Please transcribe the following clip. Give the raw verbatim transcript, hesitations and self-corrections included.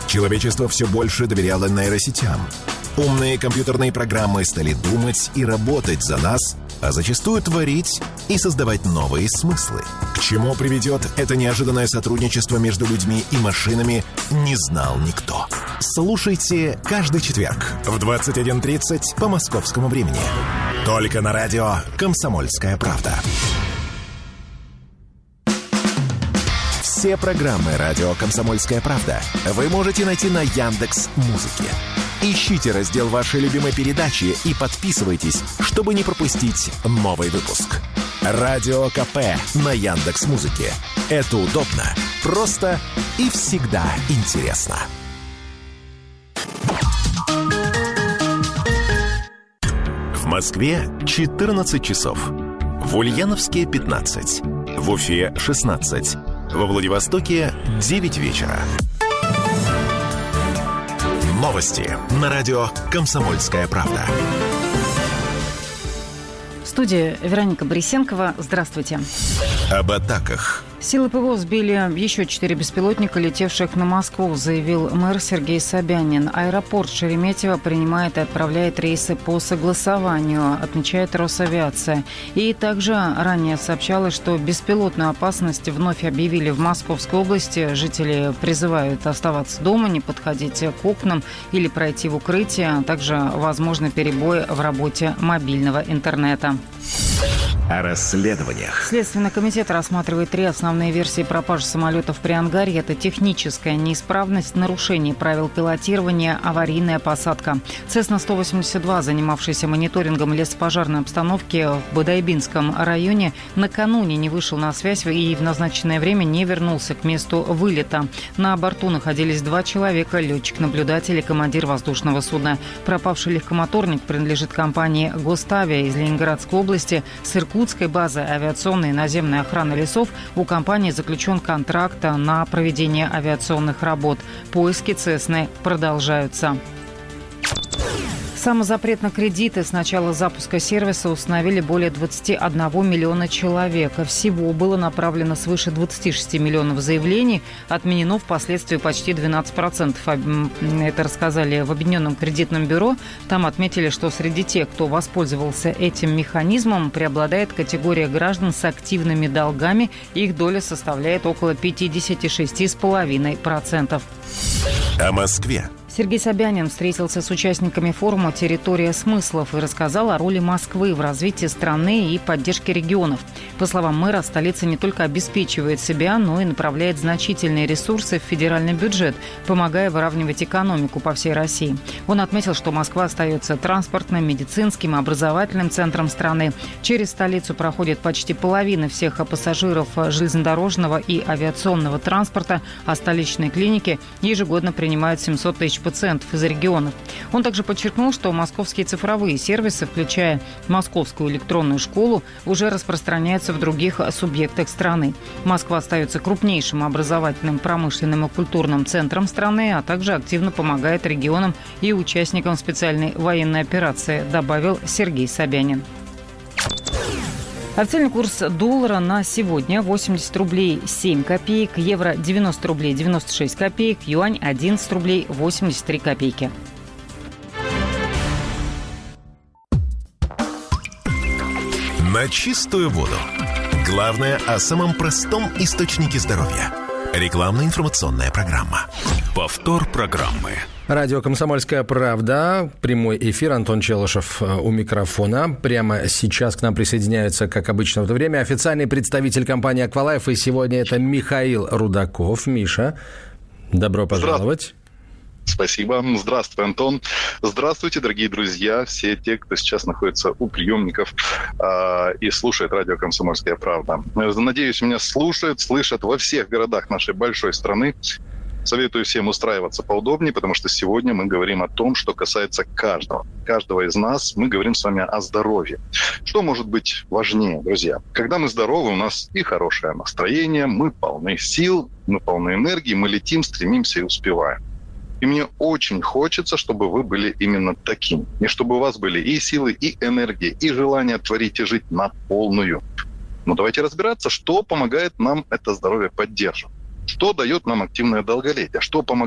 Человечество все больше доверяло нейросетям. Умные компьютерные программы стали думать и работать за нас, а зачастую творить и создавать новые смыслы. К чему приведет это неожиданное сотрудничество между людьми и машинами, не знал никто. Слушайте каждый четверг в двадцать один тридцать по московскому времени. Только на радио «Комсомольская правда». Все программы радио «Комсомольская правда» вы можете найти на Яндекс.Музыке. Ищите раздел вашей любимой передачи и подписывайтесь, чтобы не пропустить новый выпуск. Радио КП на Яндекс.Музыке. Это удобно, просто и всегда интересно. В Москве четырнадцать часов. В Ульяновске пятнадцать. В Уфе шестнадцать. Во Владивостоке девять вечера. Новости на радио «Комсомольская правда». В студии Вероника Борисенкова. Здравствуйте. Об атаках. Силы ПВО сбили еще четыре беспилотника, летевших на Москву, заявил мэр Сергей Собянин. Аэропорт Шереметьево принимает и отправляет рейсы по согласованию, отмечает Росавиация. И также ранее сообщалось, что беспилотную опасность вновь объявили в Московской области. Жители призывают оставаться дома, не подходить к окнам или пройти в укрытие, а также возможны перебои в работе мобильного интернета. О расследованиях. Следственный комитет рассматривает три основные версии пропажи самолетов при ангаре. Это техническая неисправность, нарушение правил пилотирования, аварийная посадка. Цесна сто восемьдесят два, занимавшийся мониторингом лесопожарной обстановки в Бодайбинском районе, накануне не вышел на связь и в назначенное время не вернулся к месту вылета. На борту находились два человека, летчик-наблюдатель и командир воздушного судна. Пропавший легкомоторник принадлежит компании «Гоставия» из Ленинградской области. С Иркутской базы авиационной и наземной охраны лесов у компании заключен контракт на проведение авиационных работ. Поиски Цесны продолжаются. Самозапрет на кредиты с начала запуска сервиса установили более двадцать один миллиона человек. Всего было направлено свыше двадцать шесть миллионов заявлений. Отменено впоследствии почти двенадцать процентов. Это рассказали в Объединенном кредитном бюро. Там отметили, что среди тех, кто воспользовался этим механизмом, преобладает категория граждан с активными долгами. Их доля составляет около пятьдесят шесть целых пять десятых процента. О Москве. Сергей Собянин встретился с участниками форума «Территория смыслов» и рассказал о роли Москвы в развитии страны и поддержке регионов. По словам мэра, столица не только обеспечивает себя, но и направляет значительные ресурсы в федеральный бюджет, помогая выравнивать экономику по всей России. Он отметил, что Москва остается транспортным, медицинским и образовательным центром страны. Через столицу проходит почти половина всех пассажиров железнодорожного и авиационного транспорта, а столичные клиники ежегодно принимают семьсот тысяч пациентов из регионов. Он также подчеркнул, что московские цифровые сервисы, включая Московскую электронную школу, уже распространяются в других субъектах страны. Москва остается крупнейшим образовательным, промышленным и культурным центром страны, а также активно помогает регионам и участникам специальной военной операции, добавил Сергей Собянин. Официальный курс доллара на сегодня восемьдесят рублей семь копеек, евро девяносто рублей девяносто шесть копеек, юань одиннадцать рублей восемьдесят три копейки. На чистую воду. Главное о самом простом источнике здоровья. Рекламно-информационная программа. Повтор программы. Радио «Комсомольская правда». Прямой эфир. Антон Челышев у микрофона. Прямо сейчас к нам присоединяется, как обычно в это время, официальный представитель компании «Аквалайф». И сегодня это Михаил Рудаков. Миша, добро пожаловать. Спасибо. Здравствуй, Антон. Здравствуйте, дорогие друзья, все те, кто сейчас находится у приемников э, и слушает радио «Комсомольская правда». Надеюсь, меня слушают, слышат во всех городах нашей большой страны. Советую всем устраиваться поудобнее, потому что сегодня мы говорим о том, что касается каждого. Каждого из нас мы говорим с вами о здоровье. Что может быть важнее, друзья? Когда мы здоровы, у нас и хорошее настроение, мы полны сил, мы полны энергии, мы летим, стремимся и успеваем. И мне очень хочется, чтобы вы были именно таким. И чтобы у вас были и силы, и энергия, и желание творить и жить на полную. Но давайте разбираться, что помогает нам это здоровье поддерживать. Что дает нам активное долголетие? Что помогает